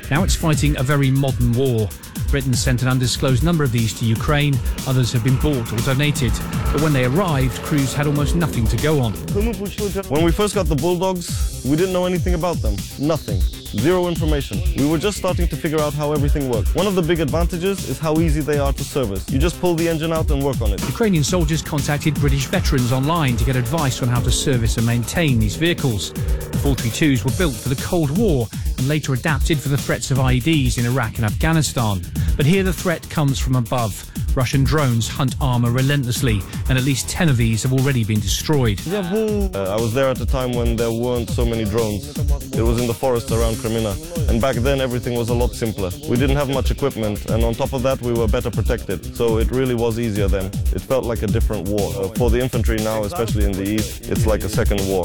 Now it's fighting a very modern war. Britain sent an undisclosed number of these to Ukraine. Others have been bought or donated. But when they arrived, crews had almost nothing to go on. When we first got the Bulldogs, we didn't know anything about them. Nothing. Zero information. We were just starting to figure out how everything worked. One of the big advantages is how easy they are to service. You just pull the engine out and work on it. Ukrainian soldiers contacted British veterans online to get advice on how to service and maintain these vehicles. The 432s were built for the Cold War and later adapted for the threats of IEDs in Iraq and Afghanistan. But here the threat comes from above. Russian drones hunt armour relentlessly, and at least 10 of these have already been destroyed. I was there at a time when there weren't so many drones. It was in the forest around Crimea, and back then everything was a lot simpler. We didn't have much equipment, and on top of that we were better protected, so it really was easier then. It felt like a different war. For the infantry now, especially in the east, it's like a second war.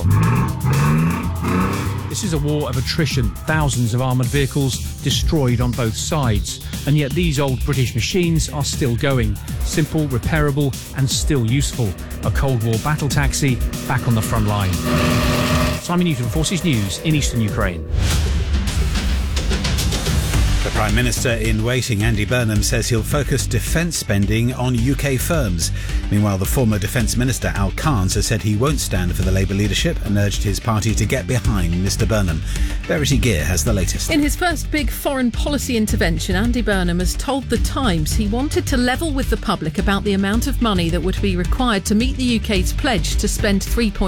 This is a war of attrition, thousands of armoured vehicles destroyed on both sides. And yet these old British machines are still going. Simple, repairable and still useful. A Cold War battle taxi back on the front line. Simon Newton, Forces News in eastern Ukraine. The Prime Minister in waiting, Andy Burnham, says he'll focus defence spending on UK firms. Meanwhile, the former Defence Minister, Al Carnes, has said he won't stand for the Labour leadership and urged his party to get behind Mr Burnham. Verity Gear has the latest. In his first big foreign policy intervention, Andy Burnham has told The Times he wanted to level with the public about the amount of money that would be required to meet the UK's pledge to spend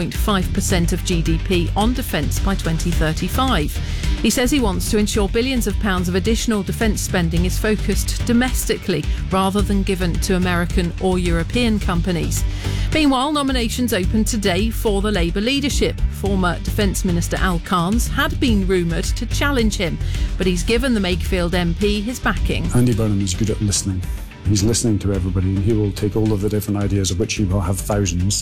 3.5% of GDP on defence by 2035. He says he wants to ensure billions of pounds of additional defence spending is focused domestically rather than given to American or European companies. Meanwhile, nominations open today for the Labour leadership. Former Defence Minister Al Carnes had been rumoured to challenge him, but he's given the Makefield MP his backing. Andy Burnham is good at listening. He's listening to everybody, and he will take all of the different ideas, of which he will have thousands,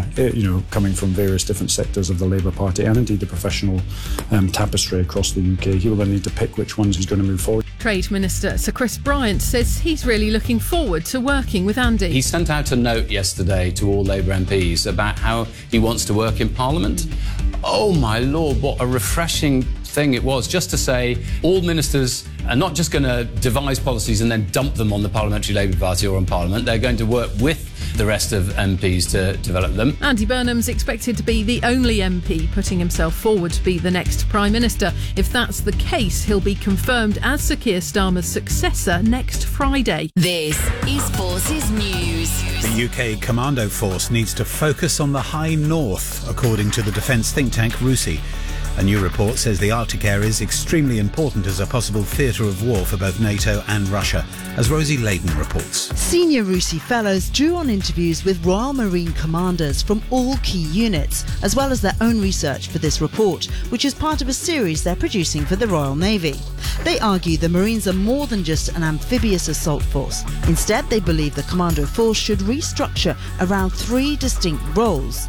coming from various different sectors of the Labour Party and indeed the professional tapestry across the UK. He will then need to pick which ones he's going to move forward. Trade Minister Sir Chris Bryant says he's really looking forward to working with Andy. He sent out a note yesterday to all Labour MPs about how he wants to work in Parliament. Oh my Lord, what a refreshing thing it was just to say all ministers are not just going to devise policies and then dump them on the Parliamentary Labour Party or on Parliament. They're going to work with the rest of MPs to develop them. Andy Burnham's expected to be the only MP putting himself forward to be the next Prime Minister. If that's the case, he'll be confirmed as Sir Keir Starmer's successor next Friday. This is Forces News. The UK Commando Force needs to focus on the High North, according to the defence think tank RUSI. A new report says the Arctic area is extremely important as a possible theatre of war for both NATO and Russia, as Rosie Layden reports. Senior RUSI fellows drew on interviews with Royal Marine commanders from all key units, as well as their own research for this report, which is part of a series they're producing for the Royal Navy. They argue the Marines are more than just an amphibious assault force. Instead, they believe the Commando Force should restructure around three distinct roles.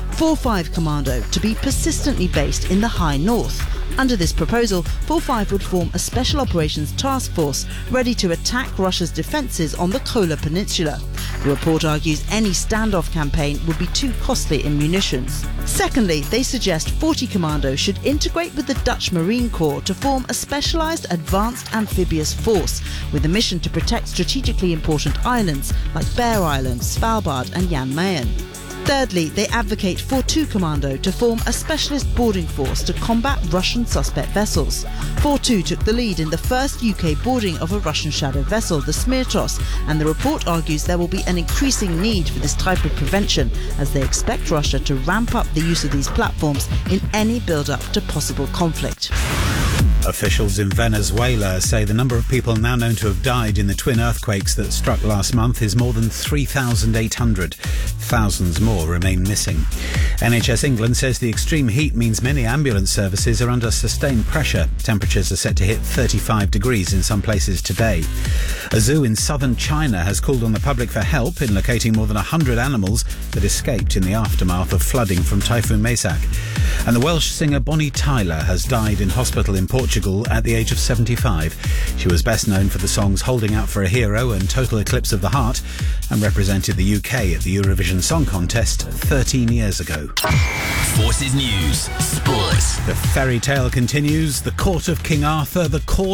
4-5 Commando to be persistently based in the High North. Under this proposal, 4-5 would form a Special Operations Task Force ready to attack Russia's defences on the Kola Peninsula. The report argues any standoff campaign would be too costly in munitions. Secondly, they suggest 40 Commando should integrate with the Dutch Marine Corps to form a specialised advanced amphibious force with a mission to protect strategically important islands like Bear Island, Svalbard and Jan Mayen. Thirdly, they advocate 4-2 Commando to form a specialist boarding force to combat Russian suspect vessels. 4-2 took the lead in the first UK boarding of a Russian shadow vessel, the Smirtos, and the report argues there will be an increasing need for this type of prevention as they expect Russia to ramp up the use of these platforms in any build-up to possible conflict. Officials in Venezuela say the number of people now known to have died in the twin earthquakes that struck last month is more than 3,800. Thousands more remain missing. NHS England says the extreme heat means many ambulance services are under sustained pressure. Temperatures are set to hit 35 degrees in some places today. A zoo in southern China has called on the public for help in locating more than 100 animals that escaped in the aftermath of flooding from Typhoon Maysak. And the Welsh singer Bonnie Tyler has died in hospital in Portugal at the age of 75. She was best known for the songs Holding Out for a Hero and Total Eclipse of the Heart, and represented the UK at the Eurovision Song Contest 13 years ago. Forces News Sport. The fairy tale continues. The court of King Arthur, the call